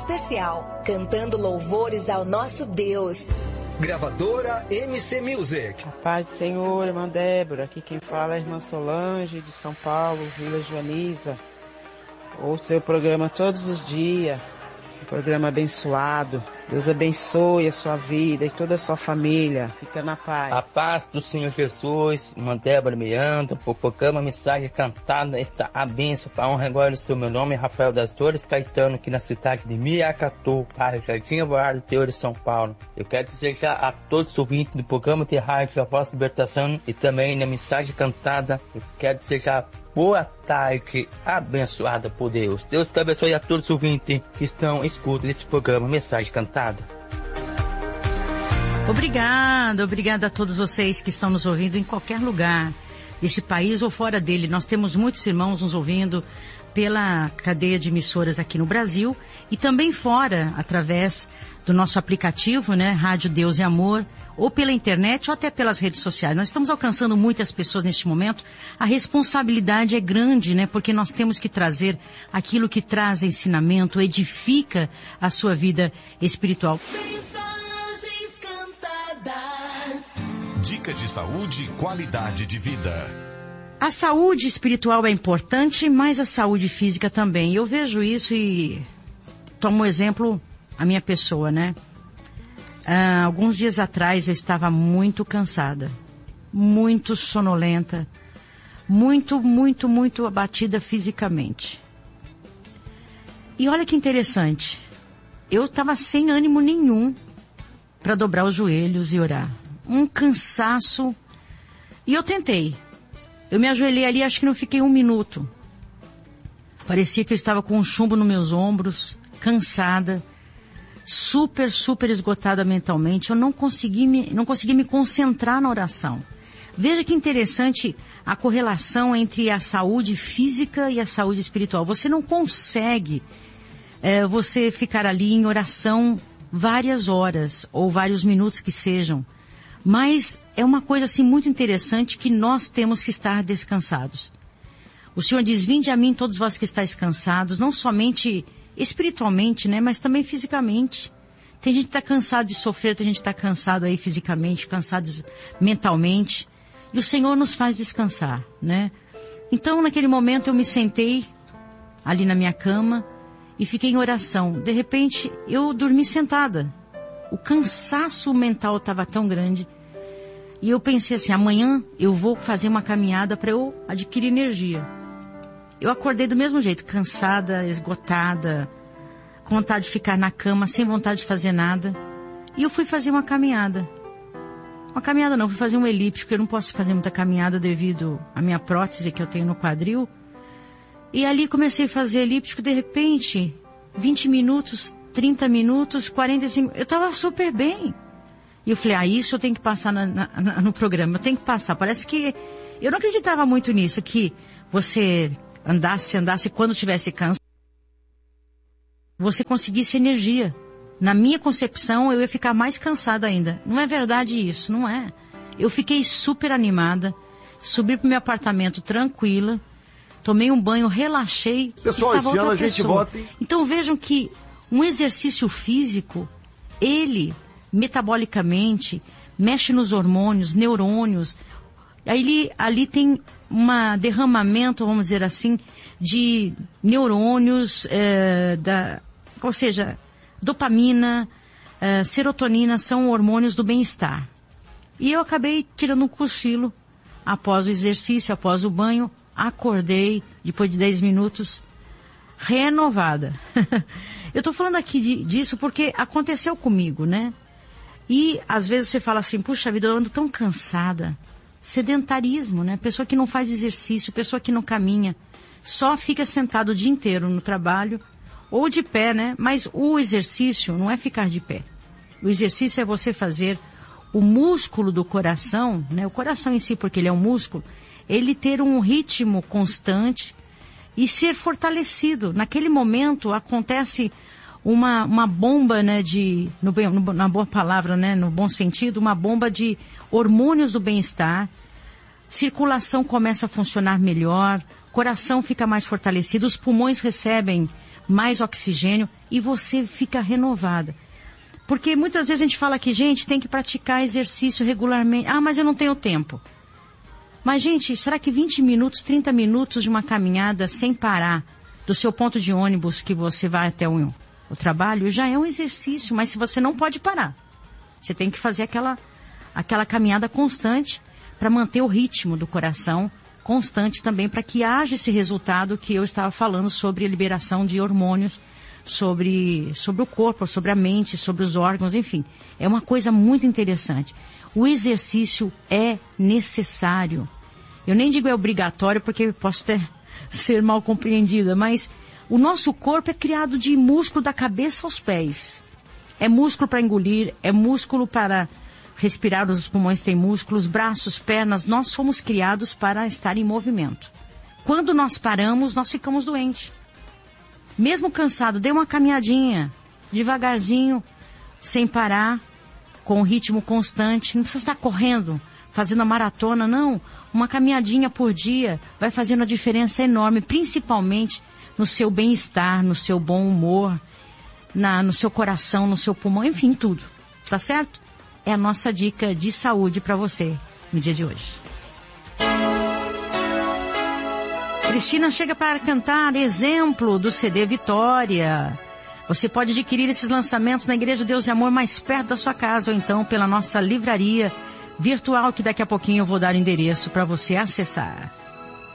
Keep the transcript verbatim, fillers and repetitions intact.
especial, cantando louvores ao nosso Deus. Gravadora M C Music. A paz do Senhor, irmã Débora. Aqui quem fala é a irmã Solange, de São Paulo, Vila Joaniza. Ouço seu programa todos os dias. Um programa abençoado. Deus abençoe a sua vida e toda a sua família. Fica na paz. A paz do Senhor Jesus, irmã Débora Miranda, proclama a mensagem cantada, esta a bênção para a honra e glória do seu meu nome, é Rafael das Dores Caetano, aqui na cidade de Miracatu, Bairro Jardim Alvorada, interior de São Paulo. Eu quero desejar a todos os ouvintes do programa de rádio A Voz da Libertação e também na mensagem cantada, eu quero desejar boa tarde, abençoada por Deus. Deus te abençoe a todos os ouvintes que estão escutando esse programa, mensagem cantada. Obrigada, obrigada a todos vocês que estão nos ouvindo em qualquer lugar deste país ou fora dele. Nós temos muitos irmãos nos ouvindo pela cadeia de emissoras aqui no Brasil e também fora, através do nosso aplicativo, né, Rádio Deus e Amor, ou pela internet ou até pelas redes sociais. Nós estamos alcançando muitas pessoas neste momento. A responsabilidade é grande, né, porque nós temos que trazer aquilo que traz ensinamento, edifica a sua vida espiritual. Mensagens cantadas. Dica de saúde e qualidade de vida. A saúde espiritual é importante, mas a saúde física também. Eu vejo isso e tomo exemplo a minha pessoa, né? Ah, alguns dias atrás eu estava muito cansada, muito sonolenta, muito, muito, muito abatida fisicamente. E olha que interessante, eu estava sem ânimo nenhum para dobrar os joelhos e orar. Um cansaço. E eu tentei. Eu me ajoelhei ali, acho que não fiquei um minuto. Parecia que eu estava com um chumbo nos meus ombros, cansada, super, super esgotada mentalmente. Eu não consegui me, não consegui me concentrar na oração. Veja que interessante a correlação entre a saúde física e a saúde espiritual. Você não consegue é, você ficar ali em oração várias horas ou vários minutos que sejam. Mas é uma coisa assim muito interessante que nós temos que estar descansados. O Senhor diz, vinde a mim todos vós que estáis cansados, não somente espiritualmente, né, mas também fisicamente. Tem gente que está cansado de sofrer, tem gente que está cansado aí fisicamente, cansado mentalmente. E o Senhor nos faz descansar, né? Então, naquele momento eu me sentei ali na minha cama e fiquei em oração. De repente, eu dormi sentada. O cansaço mental estava tão grande. E eu pensei assim, amanhã eu vou fazer uma caminhada para eu adquirir energia. Eu acordei do mesmo jeito, cansada, esgotada, com vontade de ficar na cama, sem vontade de fazer nada. E eu fui fazer uma caminhada. Uma caminhada não, fui fazer um elíptico. Eu não posso fazer muita caminhada devido à minha prótese que eu tenho no quadril. E ali comecei a fazer elíptico, de repente, vinte minutos, trinta minutos, quarenta e cinco... Eu estava super bem. E eu falei, ah, isso eu tenho que passar na, na, no programa, eu tenho que passar. Parece que eu não acreditava muito nisso, que você andasse, andasse quando tivesse câncer, você conseguisse energia. Na minha concepção, eu ia ficar mais cansada ainda. Não é verdade isso, não é. Eu fiquei super animada, subi pro meu apartamento tranquila, tomei um banho, relaxei. Pessoal, esse ano a gente vota, hein? Então vejam que um exercício físico, ele, metabolicamente, mexe nos hormônios, neurônios. Aí ali tem um derramamento, vamos dizer assim, de neurônios, é, da, ou seja, dopamina, é, serotonina, são hormônios do bem-estar. E eu acabei tirando um cochilo após o exercício, após o banho, acordei, depois de dez minutos, renovada. Eu estou falando aqui de, disso porque aconteceu comigo, né? E às vezes você fala assim, puxa vida, eu ando tão cansada. Sedentarismo, né? Pessoa que não faz exercício, pessoa que não caminha, só fica sentado o dia inteiro no trabalho ou de pé, né? Mas o exercício não é ficar de pé. O exercício é você fazer o músculo do coração, né? O coração em si, porque ele é um músculo, ele ter um ritmo constante e ser fortalecido. Naquele momento acontece uma, uma bomba, né, de, no, no, na boa palavra, né, no bom sentido, uma bomba de hormônios do bem-estar. Circulação começa a funcionar melhor, coração fica mais fortalecido, os pulmões recebem mais oxigênio e você fica renovada. Porque muitas vezes a gente fala que, gente, tem que praticar exercício regularmente. Ah, mas eu não tenho tempo. Mas, gente, será que vinte minutos, trinta minutos de uma caminhada sem parar do seu ponto de ônibus que você vai até o, o trabalho já é um exercício, mas se você não pode parar. Você tem que fazer aquela, aquela caminhada constante para manter o ritmo do coração constante também, para que haja esse resultado que eu estava falando sobre a liberação de hormônios, sobre, sobre o corpo, sobre a mente, sobre os órgãos, enfim. É uma coisa muito interessante. O exercício é necessário. Eu nem digo é obrigatório, porque eu posso ter, ser mal compreendida, mas o nosso corpo é criado de músculo da cabeça aos pés. É músculo para engolir, é músculo para respirar, os pulmões têm músculos, braços, pernas, nós fomos criados para estar em movimento. Quando nós paramos, nós ficamos doentes. Mesmo cansado, dê uma caminhadinha, devagarzinho, sem parar, com um ritmo constante. Não precisa estar correndo, fazendo a maratona, não. Uma caminhadinha por dia vai fazendo a diferença enorme, principalmente no seu bem-estar, no seu bom humor, na, no seu coração, no seu pulmão, enfim, tudo. Tá certo? É a nossa dica de saúde para você no dia de hoje. Cristina chega para cantar Exemplo do C D Vitória. Você pode adquirir esses lançamentos na Igreja Deus e Amor mais perto da sua casa ou então pela nossa livraria virtual, que daqui a pouquinho eu vou dar o endereço para você acessar.